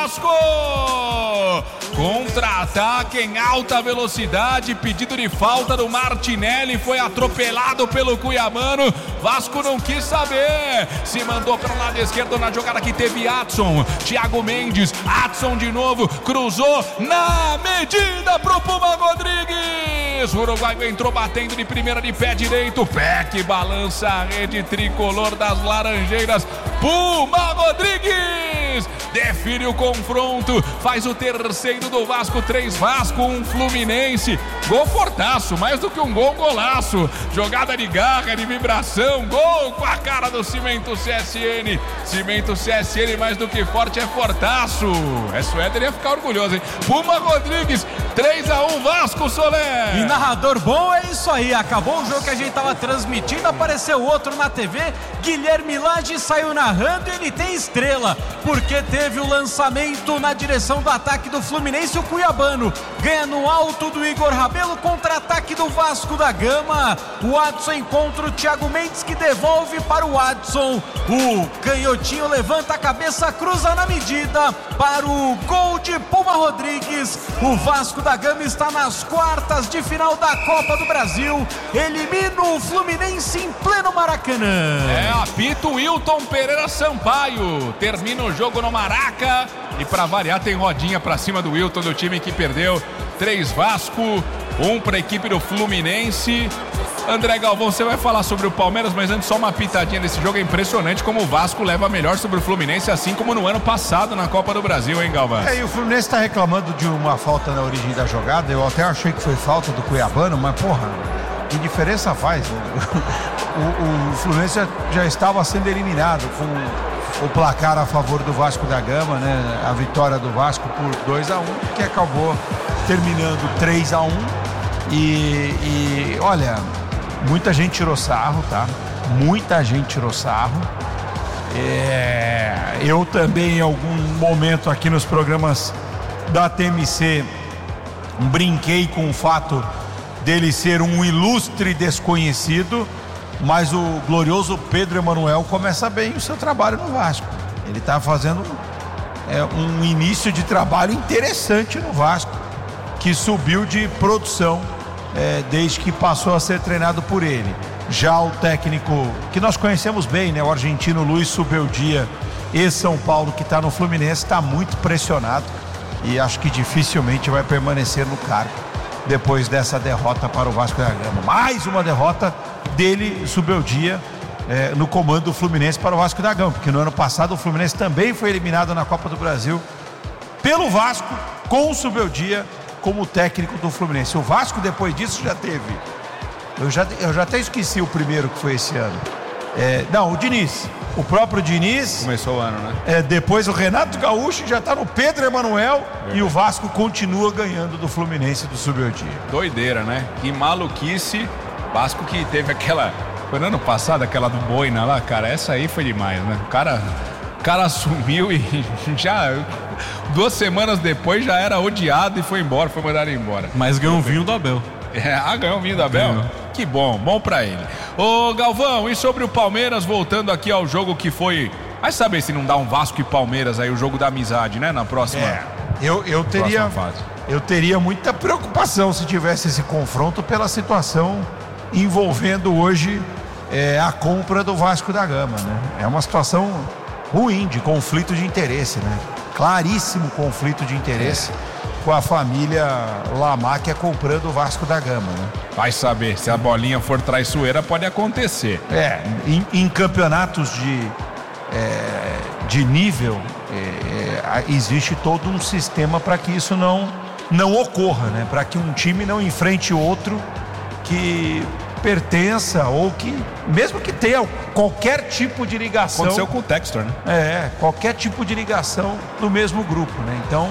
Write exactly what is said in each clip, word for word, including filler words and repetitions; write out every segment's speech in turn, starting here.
Vasco! Contra-ataque em alta velocidade, pedido de falta do Martinelli, foi atropelado pelo cuiabano. Vasco não quis saber, se mandou para o lado esquerdo na jogada que teve Adson, Thiago Mendes, Adson de novo, cruzou na medida pro Puma Rodrigues. O uruguaio entrou batendo de primeira de pé direito, pé que balança a rede tricolor das Laranjeiras. Puma Rodrigues define o confronto, faz o terceiro do Vasco, três Vasco, um Fluminense. Gol fortaço, mais do que um gol, golaço. Jogada de garra, de vibração, gol com a cara do Cimento C S N. Cimento C S N mais do que forte, é fortaço. É, Suéter ia ficar orgulhoso, hein? Puma Rodrigues, três a um Vasco, Solé. E narrador bom, é isso aí. Acabou o jogo que a gente tava transmitindo, apareceu outro na T V. Guilherme Lage saiu narrando e ele tem estrela, porque teve o lançamento na direção do ataque do Fluminense. O cuiabano ganha no alto do Igor Rabelo, contra-ataque do Vasco da Gama. O Adson encontra o Thiago Mendes, que devolve para o Adson. O canhotinho levanta a cabeça, cruza na medida para o gol de Puma Rodrigues. O Vasco da Gama está nas quartas de final da Copa do Brasil, elimina o Fluminense em pleno Maracanã. É, apita o Wilton Pereira Sampaio, termina o jogo no Maraca e pra variar tem rodinha pra cima do Wilton, do time que perdeu. Três Vasco, um pra equipe do Fluminense. André Galvão, você vai falar sobre o Palmeiras, mas antes só uma pitadinha desse jogo. É impressionante como o Vasco leva melhor sobre o Fluminense, assim como no ano passado na Copa do Brasil, hein, Galvão? É, e o Fluminense tá reclamando de uma falta na origem da jogada. Eu até achei que foi falta do cuiabano, mas porra, que diferença faz, né? o, o Fluminense já, já estava sendo eliminado com o placar a favor do Vasco da Gama, né? A vitória do Vasco por dois a um, que acabou terminando três a um. E, e olha, muita gente tirou sarro, tá? Muita gente tirou sarro. É, eu também, em algum momento aqui nos programas da T M C, brinquei com o fato dele ser um ilustre desconhecido, mas o glorioso Pedro Emanuel começa bem o seu trabalho no Vasco. Ele está fazendo é, um início de trabalho interessante no Vasco, que subiu de produção é, desde que passou a ser treinado por ele. Já o técnico que nós conhecemos bem, né, o argentino Luiz Subeldia, ex-São Paulo, que está no Fluminense, está muito pressionado e acho que dificilmente vai permanecer no cargo depois dessa derrota para o Vasco da Gama. Mais uma derrota dele, Subeldia, é, no comando do Fluminense para o Vasco da Gama, porque no ano passado o Fluminense também foi eliminado na Copa do Brasil pelo Vasco, com o Subeldia como técnico do Fluminense. O Vasco depois disso já teve, eu já, eu já até esqueci o primeiro que foi esse ano, é, não, o Diniz, o próprio Diniz começou o ano, né? É, depois o Renato Gaúcho já está no Pedro Emanuel. Verdade. E o Vasco continua ganhando do Fluminense do Subeldia. Doideira, né? Que maluquice. Vasco que teve aquela, foi no ano passado, aquela do Boina lá, cara, essa aí foi demais, né? O cara, o cara assumiu e já duas semanas depois já era odiado e foi embora, foi mandado embora. Mas ganhou um vinho do Abel. É, ah, ganhou um vinho do Abel? Ganhou. Que bom, bom pra ele. Ô Galvão, e sobre o Palmeiras, voltando aqui ao jogo que foi, vai saber se não dá um Vasco e Palmeiras aí, o jogo da amizade, né, na próxima é, eu, eu teria fase. Eu teria muita preocupação se tivesse esse confronto pela situação envolvendo hoje é, a compra do Vasco da Gama, né? É uma situação ruim, de conflito de interesse, né? Claríssimo conflito de interesse é. com a família Lamáquia comprando o Vasco da Gama, né? Vai saber, se a bolinha for traiçoeira pode acontecer. É, em, em campeonatos de, é, de nível é, é, existe todo um sistema para que isso não, não ocorra, né? Para que um time não enfrente outro que pertença ou que, mesmo que tenha qualquer tipo de ligação. Aconteceu com o Textor, né? É, qualquer tipo de ligação do mesmo grupo, né? Então,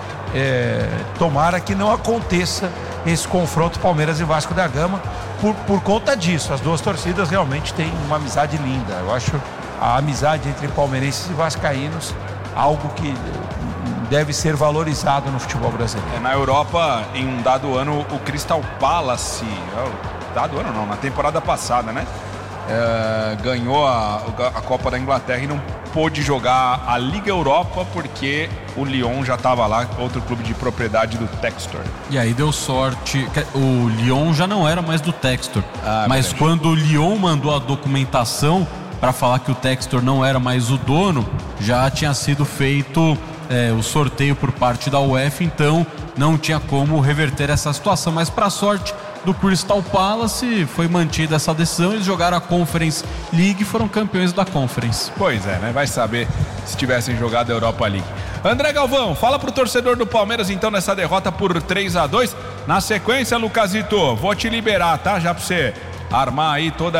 é, tomara que não aconteça esse confronto Palmeiras e Vasco da Gama por, por conta disso. As duas torcidas realmente têm uma amizade linda. Eu acho a amizade entre palmeirenses e vascaínos algo que deve ser valorizado no futebol brasileiro. É, na Europa, em um dado ano, o Crystal Palace, dado ano não, na temporada passada, né? É, ganhou a, a Copa da Inglaterra e não pôde jogar a Liga Europa porque o Lyon já estava lá, outro clube de propriedade do Textor. E aí deu sorte, o Lyon já não era mais do Textor, ah, mas verdade. Quando o Lyon mandou a documentação para falar que o Textor não era mais o dono, já tinha sido feito é, o sorteio por parte da UEFA, então não tinha como reverter essa situação, mas para sorte do Crystal Palace foi mantida essa decisão, eles jogaram a Conference League e foram campeões da Conference. Pois é, né? Vai saber se tivessem jogado a Europa League. André Galvão, fala pro torcedor do Palmeiras então nessa derrota por três a dois. Na sequência, Lucasito, vou te liberar, tá? Já pra você armar aí toda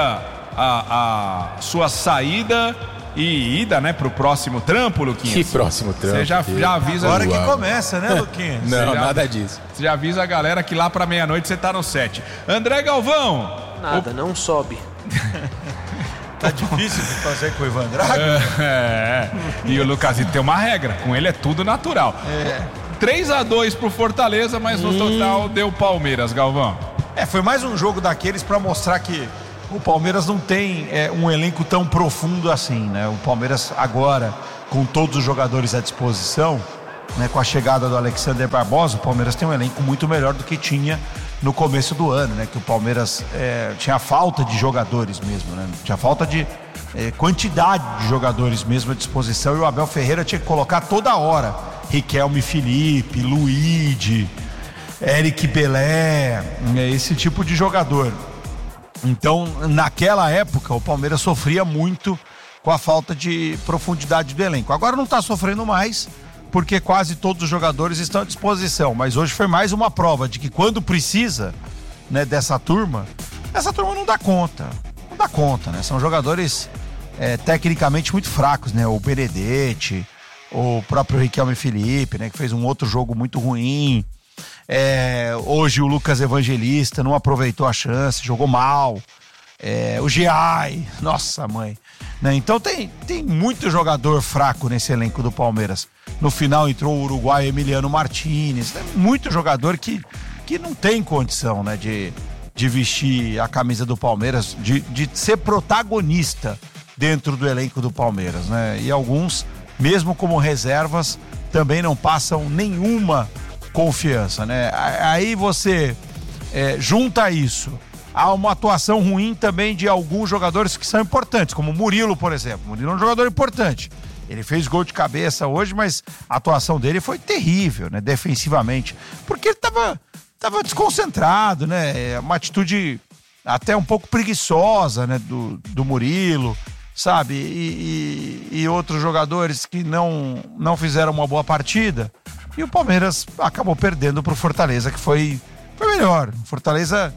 a, a sua saída e ida, né, pro próximo trampo, Luquinhas. Que próximo trampo? Você já, já avisa... Agora que começa, né, Luquinhas? Não, já, nada disso. Você já avisa a galera que lá pra meia-noite você tá no set. André Galvão! Nada, o... não sobe. Tá difícil de fazer com o Ivan Drago? É, é. E o Lucasito tem uma regra, com ele é tudo natural. É. três a dois pro Fortaleza, mas no hum. total deu Palmeiras, Galvão. É, foi mais um jogo daqueles pra mostrar que o Palmeiras não tem é, um elenco tão profundo assim, né? O Palmeiras agora, com todos os jogadores à disposição, né, com a chegada do Alexander Barbosa, o Palmeiras tem um elenco muito melhor do que tinha no começo do ano, né? Que o Palmeiras é, tinha falta de jogadores mesmo, né? Tinha falta de é, quantidade de jogadores mesmo à disposição, e o Abel Ferreira tinha que colocar toda hora Riquelme Felipe, Luigi, Eric Belé, né, esse tipo de jogador. Então, naquela época, o Palmeiras sofria muito com a falta de profundidade do elenco. Agora não está sofrendo mais, porque quase todos os jogadores estão à disposição. Mas hoje foi mais uma prova de que quando precisa, né, dessa turma, essa turma não dá conta. Não dá conta, né? São jogadores é, tecnicamente muito fracos, né? O Benedetti, o próprio Riquelme Felipe, né? Que fez um outro jogo muito ruim. É, hoje o Lucas Evangelista não aproveitou a chance, jogou mal. É, o Giai, nossa mãe, né? Então tem, tem muito jogador fraco nesse elenco do Palmeiras. No final entrou o uruguaio Emiliano Martinez, tem muito jogador que, que não tem condição, né, de, de vestir a camisa do Palmeiras, de, de ser protagonista dentro do elenco do Palmeiras, né? E alguns, mesmo como reservas, também não passam nenhuma confiança, né? Aí você é, junta isso a uma atuação ruim também de alguns jogadores que são importantes, como o Murilo, por exemplo. O Murilo é um jogador importante. Ele fez gol de cabeça hoje, mas a atuação dele foi terrível, né? Defensivamente, porque ele tava, tava desconcentrado, né? Uma atitude até um pouco preguiçosa, né? Do, do Murilo, sabe? E, e, e outros jogadores que não, não fizeram uma boa partida. E o Palmeiras acabou perdendo para o Fortaleza, que foi, foi melhor. O Fortaleza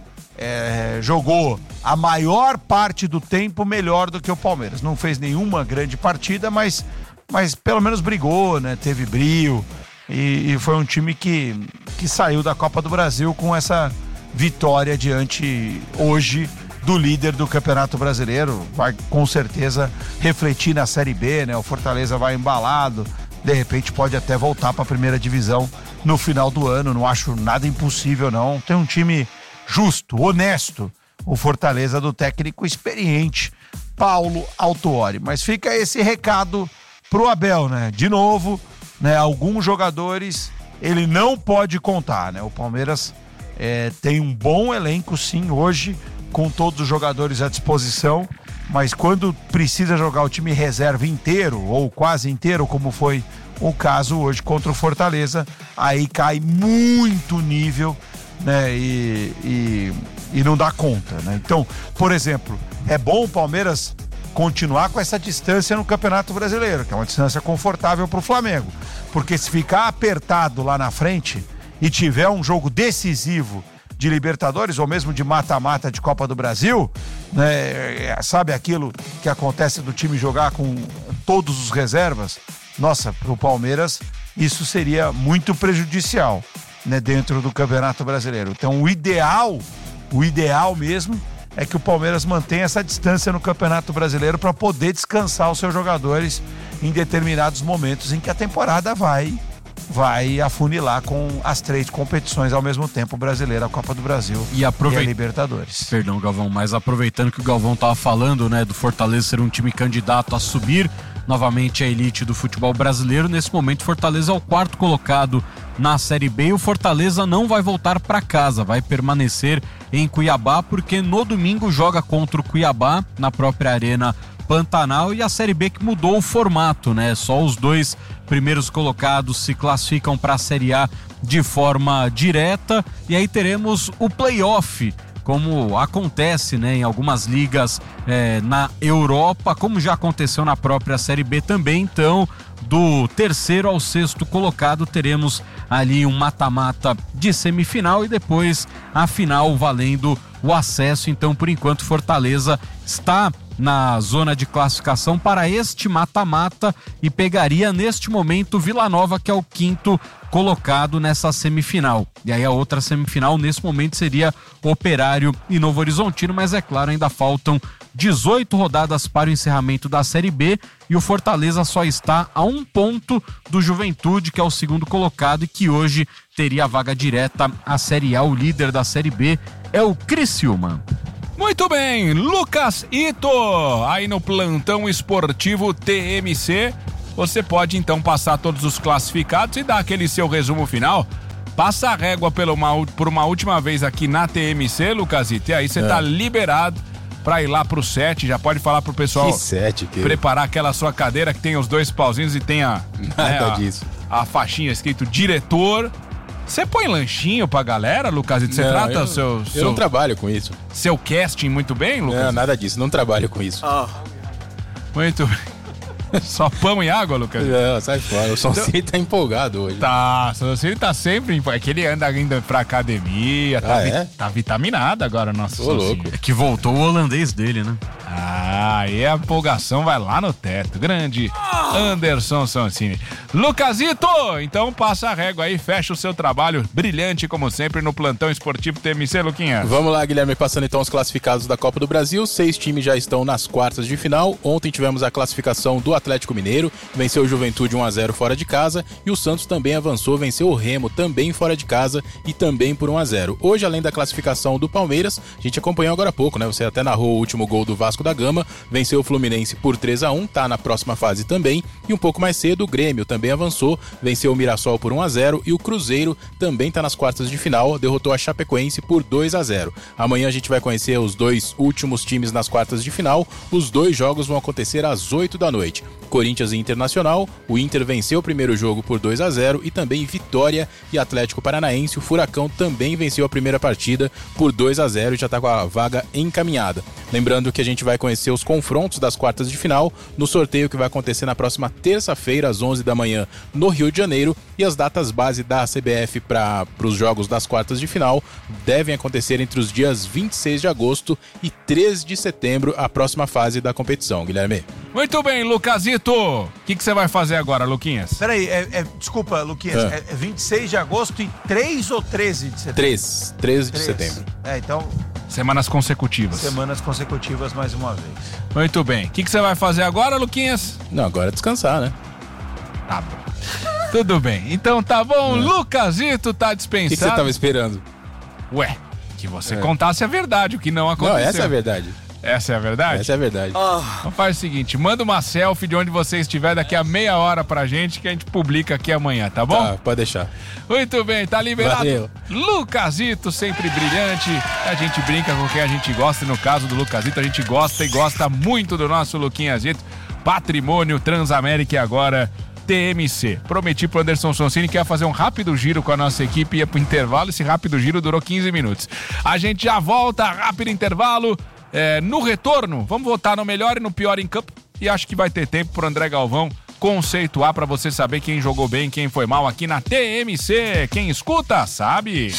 é, jogou a maior parte do tempo melhor do que o Palmeiras. Não fez nenhuma grande partida, mas, mas pelo menos brigou, né? Teve brio. E, e foi um time que, que saiu da Copa do Brasil com essa vitória diante, hoje, do líder do Campeonato Brasileiro. Vai com certeza refletir na Série B, né? O Fortaleza vai embalado. De repente pode até voltar para a primeira divisão no final do ano. Não acho nada impossível, não. Tem um time justo, honesto, o Fortaleza do técnico experiente Paulo Autuori. Mas fica esse recado pro Abel, né? De novo, né? Alguns jogadores ele não pode contar, né? O Palmeiras é, tem um bom elenco, sim, hoje, com todos os jogadores à disposição. Mas quando precisa jogar o time reserva inteiro, ou quase inteiro, como foi o caso hoje contra o Fortaleza, aí cai muito o nível, né? E, e, e não dá conta, né? Então, por exemplo, é bom o Palmeiras continuar com essa distância no Campeonato Brasileiro, que é uma distância confortável para o Flamengo. Porque se ficar apertado lá na frente e tiver um jogo decisivo de Libertadores ou mesmo de mata-mata de Copa do Brasil, né, sabe aquilo que acontece do time jogar com todos os reservas? Nossa, para o Palmeiras isso seria muito prejudicial, né, dentro do Campeonato Brasileiro. Então o ideal, o ideal mesmo é que o Palmeiras mantenha essa distância no Campeonato Brasileiro para poder descansar os seus jogadores em determinados momentos em que a temporada vai vai afunilar com as três competições ao mesmo tempo, o Brasileiro, a Copa do Brasil e, aproveit... e a Libertadores. Perdão, Galvão, mas aproveitando que o Galvão estava falando, né, do Fortaleza ser um time candidato a subir, novamente a elite do futebol brasileiro. Nesse momento, Fortaleza é o quarto colocado na Série B e o Fortaleza não vai voltar para casa, vai permanecer em Cuiabá, porque no domingo joga contra o Cuiabá na própria Arena Pantanal, e a Série B que mudou o formato, né? Só os dois primeiros colocados se classificam para a Série A de forma direta, e aí teremos o play-off, como acontece, né, em algumas ligas é, na Europa, como já aconteceu na própria Série B também. Então, do terceiro ao sexto colocado, teremos ali um mata-mata de semifinal e depois a final valendo o acesso. Então, por enquanto, Fortaleza está na zona de classificação para este mata-mata e pegaria neste momento Vila Nova, que é o quinto colocado nessa semifinal. E aí a outra semifinal nesse momento seria Operário e Novo Horizontino, mas é claro, ainda faltam dezoito rodadas para o encerramento da Série B e o Fortaleza só está a um ponto do Juventude, que é o segundo colocado e que hoje teria a vaga direta à Série A. O líder da Série B é o Criciúma. Muito bem, Lucas Ito, aí no plantão esportivo T M C, você pode então passar todos os classificados e dar aquele seu resumo final. Passa a régua pela uma, por uma última vez aqui na T M C, Lucas Ito, e aí você é. tá liberado pra ir lá pro set, já pode falar pro pessoal que set, que... preparar aquela sua cadeira que tem os dois pauzinhos e tem a, Nada né, disso. a, a faixinha escrito diretor. Você põe lanchinho pra galera, Lucas? Você não, trata eu, seu, eu seu... não trabalho com isso. Seu casting muito bem, Lucas? Não, nada disso, não trabalho com isso. Oh. Muito bem. Só pão e água, Lucas? Não, sai fora. O Sonsinho então... tá empolgado hoje. Tá, o Sonsinho tá sempre empolgado. É que ele anda ainda pra academia, tá, ah, vi... é? tá vitaminado agora, nosso Ô, louco. É que voltou o holandês dele, né? Ah, aí a empolgação vai lá no teto. Grande Anderson Sonsini. Lucasito, então passa a régua aí, fecha o seu trabalho brilhante, como sempre, no plantão esportivo T M C, Luquinha. Vamos lá, Guilherme, passando então os classificados da Copa do Brasil. Seis times já estão nas quartas de final. Ontem tivemos a classificação do Atlético Mineiro, venceu o Juventude um a zero fora de casa, e o Santos também avançou, venceu o Remo também fora de casa e também por um a zero. Hoje, além da classificação do Palmeiras, a gente acompanhou agora há pouco, né? Você até narrou o último gol do Vasco da Gama, venceu o Fluminense por três a um, tá na próxima fase também, e um pouco mais cedo o Grêmio também avançou, venceu o Mirassol por um a zero, e o Cruzeiro também tá nas quartas de final, derrotou a Chapecoense por dois a zero. Amanhã a gente vai conhecer os dois últimos times nas quartas de final. Os dois jogos vão acontecer às oito da noite. Corinthians e Internacional, o Inter venceu o primeiro jogo por dois a zero, e também Vitória e Atlético Paranaense. O Furacão também venceu a primeira partida por dois a zero e já está com a vaga encaminhada. Lembrando que a gente vai conhecer os confrontos das quartas de final no sorteio que vai acontecer na próxima terça-feira, às onze da manhã, no Rio de Janeiro, e as datas base da C B F para os jogos das quartas de final devem acontecer entre os dias vinte e seis de agosto e três de setembro, a próxima fase da competição. Guilherme. Muito bem, Lucasito. O que você vai fazer agora, Luquinhas? Peraí, é, é, desculpa, Luquinhas, é. é vinte e seis de agosto e três ou treze de setembro? três, treze de setembro. É, então... Semanas consecutivas. Semanas consecutivas mais uma vez. Muito bem. O que você vai fazer agora, Luquinhas? Não, agora é descansar, né? Tá bom. Tudo bem. Então tá bom, é. Lucasito tá dispensado. O que você tava esperando? Ué, que você é. contasse a verdade, o que não aconteceu. Não, essa é a verdade. Essa é a verdade? Essa é a verdade. Oh. Então faz o seguinte, manda uma selfie de onde você estiver daqui a meia hora pra gente, que a gente publica aqui amanhã, tá bom? Tá, pode deixar. Muito bem, tá liberado. Valeu. Lucasito, sempre brilhante. A gente brinca com quem a gente gosta, e no caso do Lucasito, a gente gosta e gosta muito do nosso Luquinhasito. Patrimônio Transamérica e agora T M C. Prometi pro Anderson Sonsini que ia fazer um rápido giro com a nossa equipe, ia pro intervalo, esse rápido giro durou quinze minutos. A gente já volta, rápido intervalo. É, no retorno, vamos votar no melhor e no pior em campo, e acho que vai ter tempo pro André Galvão conceituar para você saber quem jogou bem, quem foi mal aqui na T M C. Quem escuta, sabe.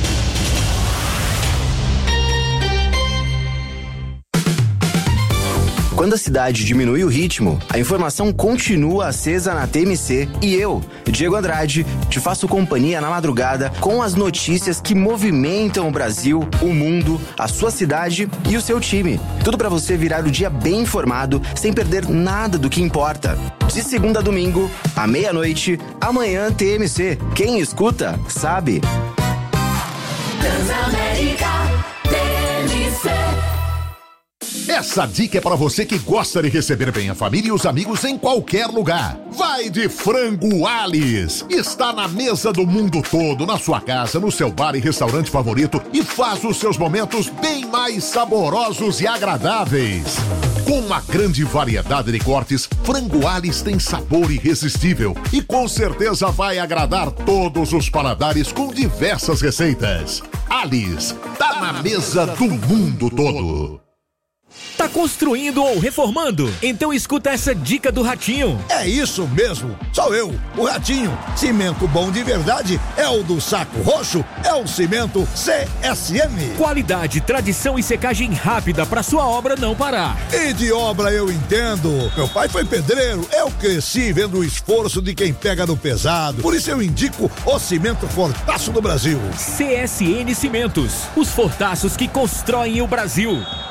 Quando a cidade diminui o ritmo, a informação continua acesa na T M C e eu, Diego Andrade, te faço companhia na madrugada com as notícias que movimentam o Brasil, o mundo, a sua cidade e o seu time. Tudo para você virar o dia bem informado, sem perder nada do que importa. De segunda a domingo, à meia-noite, amanhã T M C. Quem escuta, sabe. Transamérica T M C. Essa dica é para você que gosta de receber bem a família e os amigos em qualquer lugar. Vai de Frango Alice. Está na mesa do mundo todo, na sua casa, no seu bar e restaurante favorito e faz os seus momentos bem mais saborosos e agradáveis. Com uma grande variedade de cortes, Frango Alice tem sabor irresistível e com certeza vai agradar todos os paladares com diversas receitas. Alice, tá na mesa do mundo todo. Tá construindo ou reformando? Então escuta essa dica do Ratinho. É isso mesmo, sou eu, o Ratinho. Cimento bom de verdade é o do Saco Roxo, é o cimento C S M. Qualidade, tradição e secagem rápida pra sua obra não parar. E de obra eu entendo. Meu pai foi pedreiro, eu cresci vendo o esforço de quem pega no pesado. Por isso eu indico o cimento Fortaço do Brasil. C S N Cimentos, os fortaços que constroem o Brasil.